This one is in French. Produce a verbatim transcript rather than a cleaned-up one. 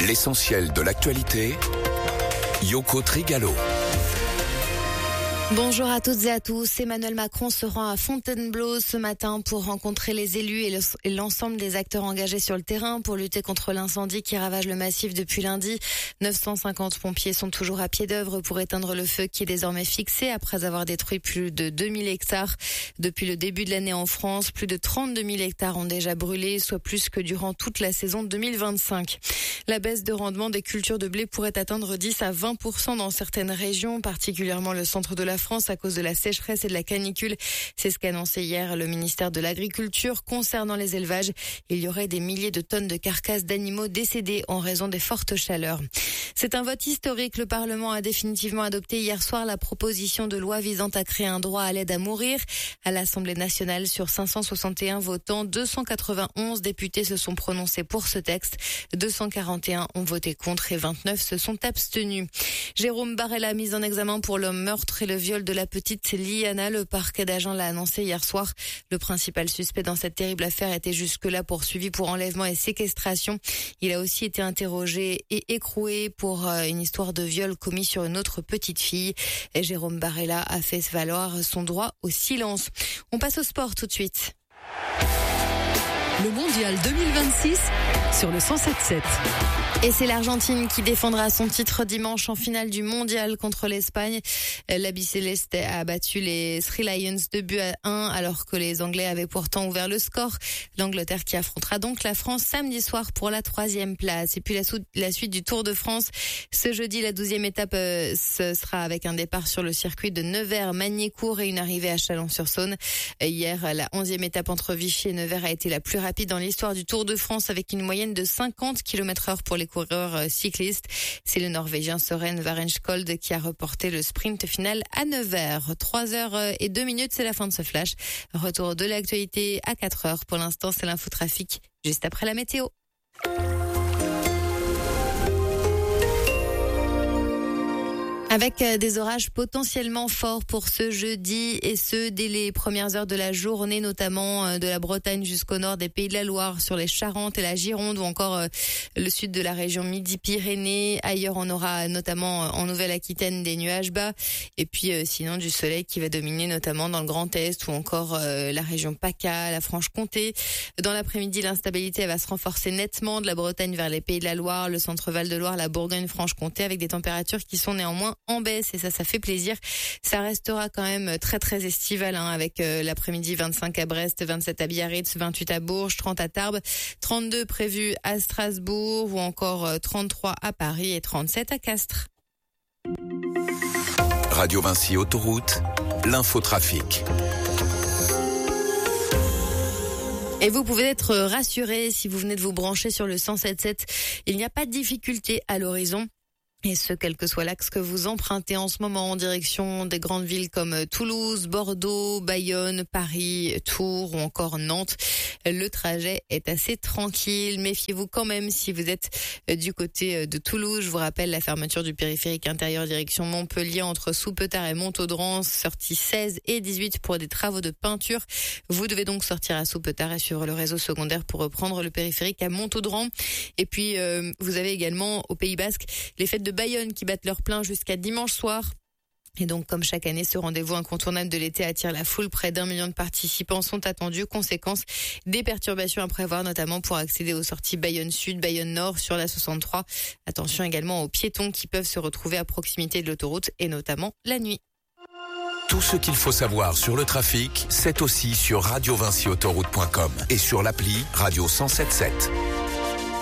L'essentiel de l'actualité, Yoko Trigalo. Bonjour à toutes et à tous. Emmanuel Macron se rend à Fontainebleau ce matin pour rencontrer les élus et l'ensemble des acteurs engagés sur le terrain pour lutter contre l'incendie qui ravage le massif depuis lundi. neuf cent cinquante pompiers sont toujours à pied d'œuvre pour éteindre le feu qui est désormais fixé après avoir détruit plus de deux mille hectares. Depuis le début de l'année en France, plus de trente-deux mille hectares ont déjà brûlé, soit plus que durant toute la saison deux mille vingt-cinq. La baisse de rendement des cultures de blé pourrait atteindre dix à vingt pour cent dans certaines régions, particulièrement le centre de la France à cause de la sécheresse et de la canicule. C'est ce qu'a annoncé hier le ministère de l'Agriculture. Concernant les élevages, il y aurait des milliers de tonnes de carcasses d'animaux décédés en raison des fortes chaleurs. C'est un vote historique. Le Parlement a définitivement adopté hier soir la proposition de loi visant à créer un droit à l'aide à mourir. À l'Assemblée nationale, sur cinq cent soixante et un votants, deux cent quatre-vingt-onze députés se sont prononcés pour ce texte. deux cent quarante et un ont voté contre et vingt-neuf se sont abstenus. Jérôme Barella, mis en examen pour le meurtre et le viol de la petite Liana. Le parquet d'Agen l'a annoncé hier soir. Le principal suspect dans cette terrible affaire était jusque-là poursuivi pour enlèvement et séquestration. Il a aussi été interrogé et écroué pour une histoire de viol commis sur une autre petite fille. Et Jérôme Barella a fait valoir son droit au silence. On passe au sport tout de suite. Le mondial deux mille vingt-six sur le cent sept sept. Et c'est l'Argentine qui défendra son titre dimanche en finale du mondial contre l'Espagne. L'Albiceleste a battu les Three Lions deux buts à un alors que les Anglais avaient pourtant ouvert le score. L'Angleterre qui affrontera donc la France samedi soir pour la troisième place. Et puis la, sou- la suite du Tour de France. Ce jeudi, la douzième étape euh, ce sera avec un départ sur le circuit de Nevers-Magny-Cours et une arrivée à Chalon-sur-Saône. Hier, la onzième étape entre Vichy et Nevers a été la plus rapide dans l'histoire du Tour de France avec une moyenne de cinquante kilomètres heure pour les coureurs cyclistes. C'est le Norvégien Søren Varenskold qui a reporté le sprint final à Nevers. trois heures et deux minutes, c'est la fin de ce flash. Retour de l'actualité à quatre heures. Pour l'instant, c'est l'infotrafic juste après la météo. Avec des orages potentiellement forts pour ce jeudi et ce dès les premières heures de la journée, notamment de la Bretagne jusqu'au nord des Pays de la Loire, sur les Charentes et la Gironde ou encore le sud de la région Midi-Pyrénées. Ailleurs, on aura notamment en Nouvelle-Aquitaine des nuages bas et puis sinon du soleil qui va dominer notamment dans le Grand Est ou encore la région PACA, la Franche-Comté. Dans l'après-midi, l'instabilité va se renforcer nettement de la Bretagne vers les Pays de la Loire, le centre Val-de-Loire, la Bourgogne-Franche-Comté avec des températures qui sont néanmoins en baisse et ça, ça fait plaisir. Ça restera quand même très très estival hein, avec euh, l'après-midi vingt-cinq à Brest, vingt-sept à Biarritz, vingt-huit à Bourges, trente à Tarbes, trente-deux prévus à Strasbourg ou encore euh, trente-trois à Paris et trente-sept à Castres. Radio Vinci Autoroute, l'infotrafic. Et vous pouvez être rassurés si vous venez de vous brancher sur le cent sept sept. Il n'y a pas de difficulté à l'horizon. Et ce, quel que soit l'axe que vous empruntez en ce moment en direction des grandes villes comme Toulouse, Bordeaux, Bayonne, Paris, Tours ou encore Nantes. Le trajet est assez tranquille. Méfiez-vous quand même si vous êtes du côté de Toulouse. Je vous rappelle la fermeture du périphérique intérieur direction Montpellier entre Soupetard et Montaudran, sortie seize et dix-huit pour des travaux de peinture. Vous devez donc sortir à Soupetard et suivre le réseau secondaire pour reprendre le périphérique à Montaudran. Et puis, euh, vous avez également au Pays Basque les fêtes de Bayonne qui battent leur plein jusqu'à dimanche soir. Et donc, comme chaque année, ce rendez-vous incontournable de l'été attire la foule. Près d'un million de participants sont attendus. Conséquence, des perturbations à prévoir, notamment pour accéder aux sorties Bayonne Sud, Bayonne Nord sur la soixante-trois. Attention également aux piétons qui peuvent se retrouver à proximité de l'autoroute et notamment la nuit. Tout ce qu'il faut savoir sur le trafic, c'est aussi sur radio vinci autoroute point com et sur l'appli Radio cent sept sept.